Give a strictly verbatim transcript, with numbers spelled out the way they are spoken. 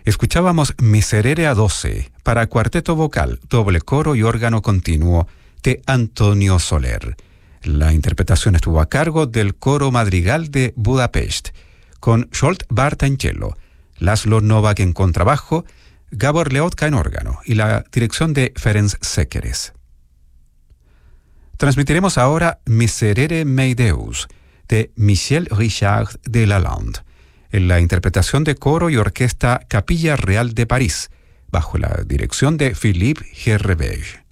Escuchábamos Miserere a doce para cuarteto vocal, doble coro y órgano continuo de Antonio Soler. La interpretación estuvo a cargo del Coro Madrigal de Budapest, con Zsolt Bárta en cello, László Novák en contrabajo, Gábor Leotka en órgano y la dirección de Ferenc Sekeres. Transmitiremos ahora Miserere mei Deus de Michel Richard de Lalande, en la interpretación de coro y orquesta Capilla Real de París, bajo la dirección de Philippe Gerrebege.